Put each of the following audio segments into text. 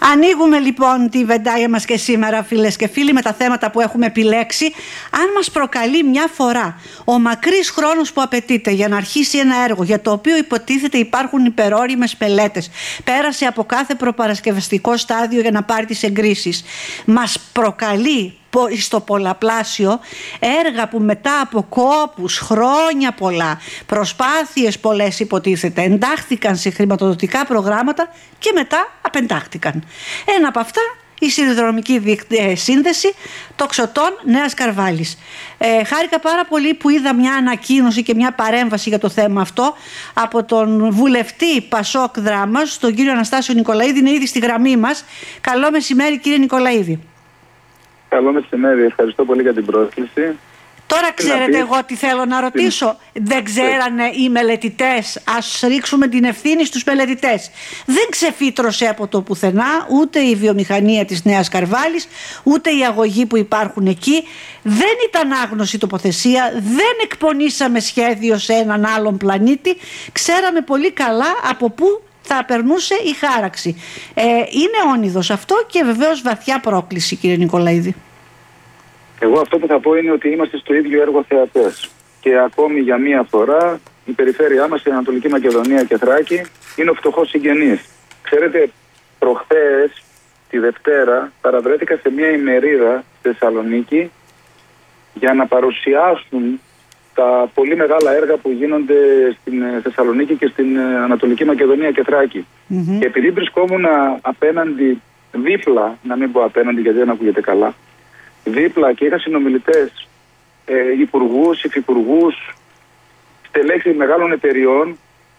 Ανοίγουμε λοιπόν τη βεντάγια μας και σήμερα, φίλες και φίλοι, με τα θέματα που έχουμε επιλέξει. Αν μας προκαλεί μια φορά ο μακρύς χρόνος που απαιτείται για να αρχίσει ένα έργο για το οποίο υποτίθεται υπάρχουν υπερόριμες πελέτες, πέρασε από κάθε προπαρασκευαστικό στάδιο για να πάρει τις εγκρίσεις, μας προκαλεί στο πολλαπλάσιο έργα που μετά από κόπους, χρόνια πολλά, προσπάθειες πολλές υποτίθεται, εντάχθηκαν σε χρηματοδοτικά προγράμματα και μετά απεντάχθηκαν. Ένα από αυτά η σιδηροδρομική σύνδεση Τοξοτών Νέας Καρβάλης. Χάρηκα πάρα πολύ που είδα μια ανακοίνωση και μια παρέμβαση για το θέμα αυτό από τον βουλευτή Πασόκ Δράμας, τον κύριο Αναστάσιο Νικολαίδη. Είναι ήδη στη γραμμή μας. Καλό μεσημέρι, κύριε Νικολαίδη. Καλό μεσημέρι, ευχαριστώ πολύ για την πρόσκληση. Τώρα ξέρετε εγώ τι θέλω να ρωτήσω. Δεν ξέρανε οι μελετητές, ας ρίξουμε την ευθύνη στους μελετητές. Δεν ξεφύτρωσε από το πουθενά ούτε η βιομηχανία της Νέας Καρβάλης, ούτε οι αγωγοί που υπάρχουν εκεί. Δεν ήταν άγνωστη τοποθεσία, δεν εκπονήσαμε σχέδιο σε έναν άλλον πλανήτη. Ξέραμε πολύ καλά από πού θα περνούσε η χάραξη. Είναι όνειδος αυτό και βεβαίως βαθιά πρόκληση, κύριε Νικολαίδη. Εγώ αυτό που θα πω είναι ότι είμαστε στο ίδιο έργο θεατές. Και ακόμη για μία φορά η περιφέρειά μας, η Ανατολική Μακεδονία και Θράκη, είναι ο φτωχός συγγενής. Ξέρετε, προχθές, τη Δευτέρα, παραβρέθηκα σε μία ημερίδα στη Θεσσαλονίκη για να παρουσιάσουν τα πολύ μεγάλα έργα που γίνονται στην Θεσσαλονίκη και στην Ανατολική Μακεδονία και Θράκη. Και επειδή βρισκόμουν απέναντι, δίπλα, να μην πω απέναντι γιατί δεν ακούγεται καλά, δίπλα και είχα συνομιλητές, υπουργούς, υφυπουργούς, στελέχη μεγάλων εταιριών,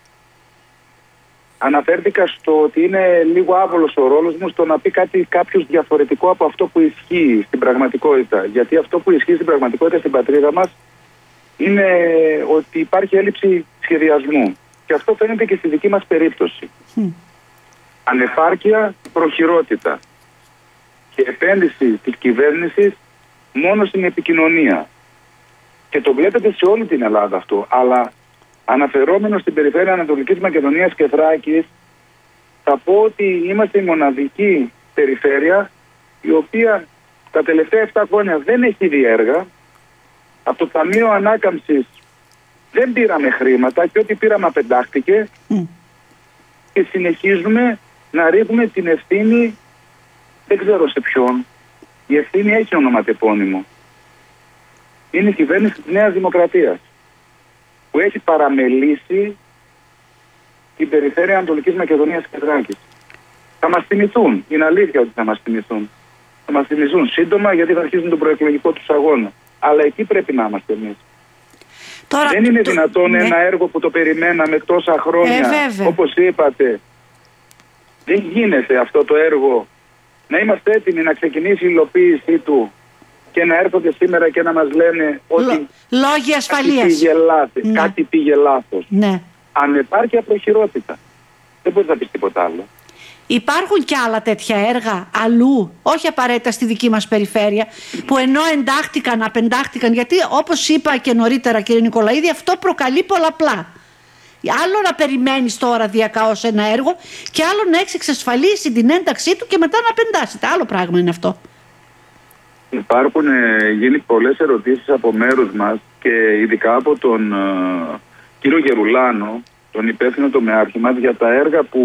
αναφέρθηκα στο ότι είναι λίγο άβολος ο ρόλος μου στο να πει κάτι κάποιος διαφορετικό από αυτό που ισχύει στην πραγματικότητα. Γιατί αυτό που ισχύει στην πραγματικότητα στην πατρίδα μας είναι ότι υπάρχει έλλειψη σχεδιασμού. Και αυτό φαίνεται και στη δική μας περίπτωση. Ανεπάρκεια, προχειρότητα και επένδυση της κυβέρνησης μόνο στην επικοινωνία. Και το βλέπετε σε όλη την Ελλάδα αυτό. Αλλά αναφερόμενο στην περιφέρεια Ανατολικής Μακεδονίας και Θράκης, θα πω ότι είμαστε η μοναδική περιφέρεια η οποία τα τελευταία 7 χρόνια δεν έχει δει έργα. Από το Ταμείο Ανάκαμψης δεν πήραμε χρήματα και ό,τι πήραμε απεντάχθηκε και συνεχίζουμε να ρίχνουμε την ευθύνη, δεν ξέρω σε ποιον. Η ευθύνη έχει ονοματεπώνυμο. Είναι η κυβέρνηση της Νέας Δημοκρατίας που έχει παραμελήσει την περιφέρεια Ανατολικής Μακεδονίας και Θράκης. Θα μας θυμηθούν, είναι αλήθεια ότι θα μας θυμηθούν. Θα μας θυμηθούν σύντομα γιατί θα αρχίσουν τον προεκλογικό τους αγώνα. Αλλά εκεί πρέπει να είμαστε εμείς. Τώρα, δεν είναι δυνατόν ένα έργο που το περιμέναμε τόσα χρόνια, όπως είπατε. Δεν γίνεται αυτό το έργο να είμαστε έτοιμοι να ξεκινήσει η υλοποίησή του και να έρχονται σήμερα και να μας λένε ότι λόγοι ασφαλείας. Κάτι πήγε λάθος. Ναι. Ανεπάρκεια, προχειρότητα. Δεν μπορείς να πεις τίποτα άλλο. Υπάρχουν και άλλα τέτοια έργα αλλού, όχι απαραίτητα στη δική μας περιφέρεια, που ενώ εντάχτηκαν, απεντάχτηκαν, γιατί όπως είπα και νωρίτερα, κύριε Νικολαίδη, αυτό προκαλεί πολλαπλά. Άλλο να περιμένεις τώρα διακαώς ένα έργο και άλλο να έχεις εξασφαλίσει την ένταξή του και μετά να απεντάσετε. Άλλο πράγμα είναι αυτό. Υπάρχουν γίνει πολλές ερωτήσεις από μέρους μας και ειδικά από τον κύριο Γερουλάνο, τον υπεύθυνο τομεάρχη μας, για τα έργα που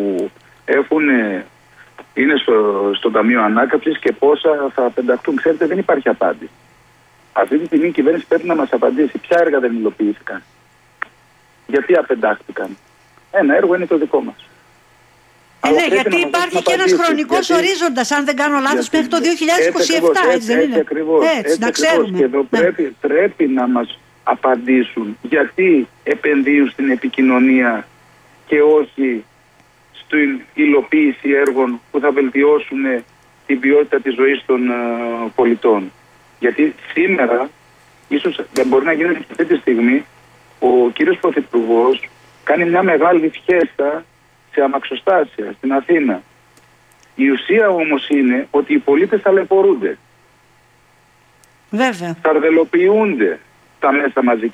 είναι στο Ταμείο Ανάκαμψης και πόσα θα απενταχτούν. Ξέρετε, δεν υπάρχει απάντηση. Αυτή τη στιγμή η κυβέρνηση πρέπει να μας απαντήσει ποια έργα δεν υλοποιήθηκαν. Γιατί απεντάχτηκαν. Ένα έργο είναι το δικό μας. Ναι, γιατί υπάρχει και ένας χρονικός ορίζοντας, αν δεν κάνω λάθος, μέχρι το 2027, έτσι δεν είναι? Έτσι, να ξέρουμε. Και εδώ πρέπει να μας απαντήσουν γιατί επενδύουν στην επικοινωνία και όχι στην υλοποίηση έργων που θα βελτιώσουν την ποιότητα της ζωής των πολιτών. Γιατί σήμερα, ίσως δεν μπορεί να γίνει αυτή τη στιγμή, ο κύριος Πρωθυπουργός κάνει μια μεγάλη φιέστα σε αμαξοστάσια στην Αθήνα. Η ουσία όμως είναι ότι οι πολίτες ταλαιπωρούνται. Βέβαια. Σαρδελοποιούνται τα μέσα μαζικής